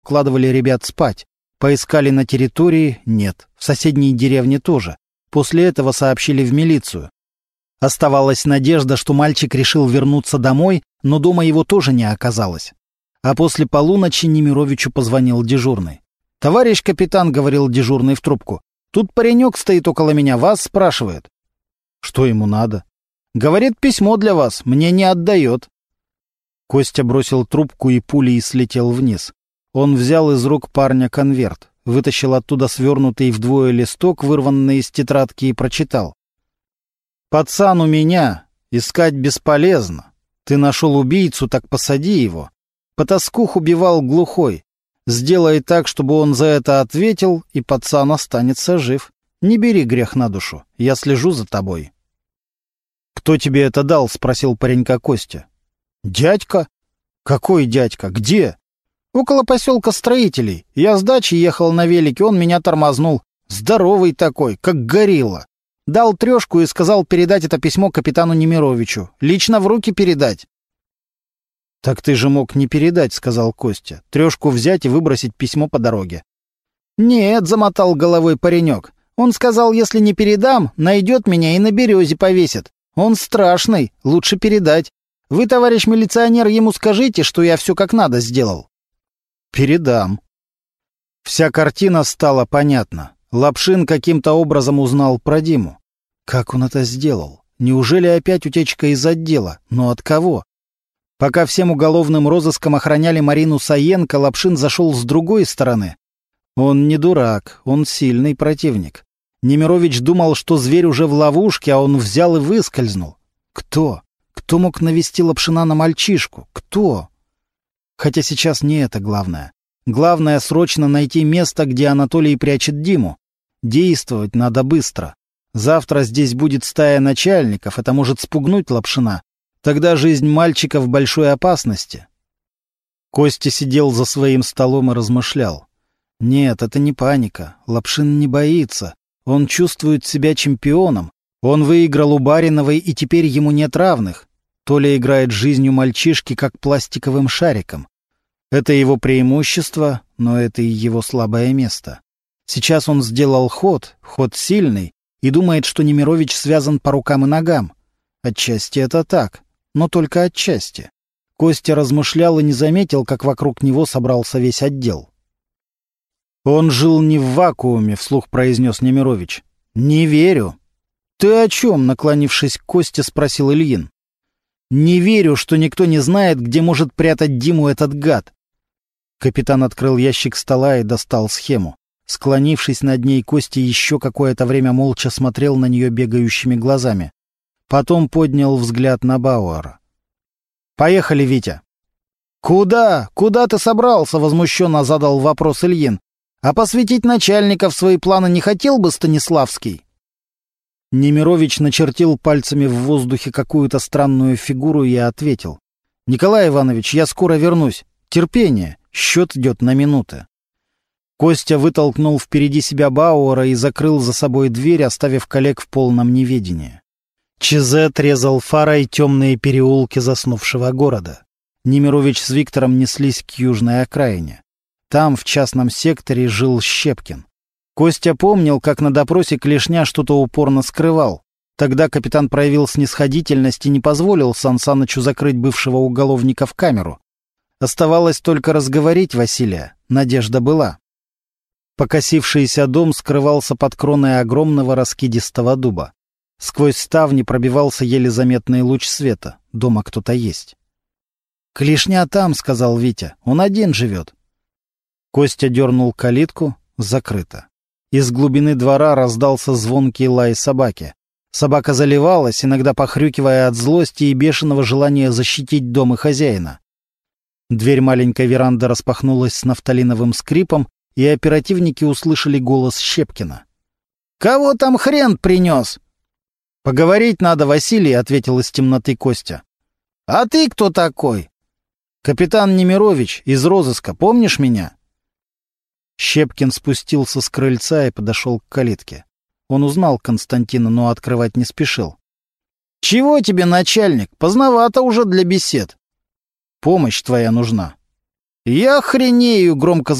укладывали ребят спать. Поискали на территории — нет. В соседней деревне тоже. После этого сообщили в милицию. Оставалась надежда, что мальчик решил вернуться домой, но дома его тоже не оказалось. А после полуночи Немировичу позвонил дежурный. «Товарищ капитан», — говорил дежурный в трубку, — «тут паренек стоит около меня, вас спрашивает». «Что ему надо?» «Говорит, письмо для вас, мне не отдает». Костя бросил трубку и пулей слетел вниз. Он взял из рук парня конверт, вытащил оттуда свернутый вдвое листок, вырванный из тетрадки, и прочитал. «Пацан у меня, искать бесполезно. Ты нашел убийцу, так посади его. Потаскух убивал глухой. Сделай так, чтобы он за это ответил, и пацан останется жив. Не бери грех на душу, я слежу за тобой». «Кто тебе это дал?» — спросил паренька Костя. «Дядька». «Какой дядька? Где?» «Около поселка Строителей. Я с дачи ехал на велике, он меня тормознул. Здоровый такой, как горилла. Дал 3 и сказал передать это письмо капитану Немировичу. Лично в руки передать». «Так ты же мог не передать», — сказал Костя. 3 взять и выбросить письмо по дороге. «Нет», — замотал головой паренек. «Он сказал, если не передам, найдет меня и на березе повесит. Он страшный, лучше передать. Вы, товарищ милиционер, ему скажите, что я все как надо сделал». «Передам». Вся картина стала понятна. Лапшин каким-то образом узнал про Диму. Как он это сделал? Неужели опять утечка из отдела? Но от кого? Пока всем уголовным розыском охраняли Марину Саенко, Лапшин зашел с другой стороны. Он не дурак, он сильный противник. Немирович думал, что зверь уже в ловушке, а он взял и выскользнул. Кто? Кто мог навести Лапшина на мальчишку? Кто? Хотя сейчас не это главное. Главное — срочно найти место, где Анатолий прячет Диму. Действовать надо быстро. Завтра здесь будет стая начальников, это может спугнуть Лапшина. Тогда жизнь мальчика в большой опасности. Костя сидел за своим столом и размышлял. Нет, это не паника. Лапшин не боится. Он чувствует себя чемпионом. Он выиграл у Бариновой, и теперь ему нет равных. Толя играет жизнью мальчишки, как пластиковым шариком. Это его преимущество, но это и его слабое место. Сейчас он сделал ход сильный, и думает, что Немирович связан по рукам и ногам. Отчасти это так, но только отчасти. Костя размышлял и не заметил, как вокруг него собрался весь отдел. «Он жил не в вакууме», — вслух произнес Немирович. «Не верю». «Ты о чем?» — наклонившись к Косте, спросил Ильин. «Не верю, что никто не знает, где может прятать Диму этот гад». Капитан открыл ящик стола и достал схему. Склонившись над ней, Костя еще какое-то время молча смотрел на нее бегающими глазами. Потом поднял взгляд на Бауэра. «Поехали, Витя». «Куда? Куда ты собрался?» — возмущенно задал вопрос Ильин. «А посвятить начальника в свои планы не хотел бы Станиславский?» Немирович начертил пальцами в воздухе какую-то странную фигуру и ответил. «Николай Иванович, я скоро вернусь. Терпение. Счет идет на минуты». Костя вытолкнул впереди себя Бауэра и закрыл за собой дверь, оставив коллег в полном неведении. ЧЗ резал фарой темные переулки заснувшего города. Немирович с Виктором неслись к южной окраине. Там, в частном секторе, жил Щепкин. Костя помнил, как на допросе Клешня что-то упорно скрывал. Тогда капитан проявил снисходительность и не позволил Сан Санычу закрыть бывшего уголовника в камеру. Оставалось только разговорить Василия. Надежда была. Покосившийся дом скрывался под кроной огромного раскидистого дуба. Сквозь ставни пробивался еле заметный луч света. Дома кто-то есть. «Клешня там», — сказал Витя. «Он один живет». Костя дернул калитку. Закрыто. Из глубины двора раздался звонкий лай собаки. Собака заливалась, иногда похрюкивая от злости и бешеного желания защитить дом и хозяина. Дверь маленькой веранды распахнулась с нафталиновым скрипом, и оперативники услышали голос Щепкина. «Кого там хрен принес?» «Поговорить надо, Василий», — ответил из темноты Костя. «А ты кто такой?» «Капитан Немирович, из розыска, помнишь меня?» Щепкин спустился с крыльца и подошел к калитке. Он узнал Константина, но открывать не спешил. «Чего тебе, начальник? Поздновато уже для бесед». «Помощь твоя нужна». «Я охренею», — громко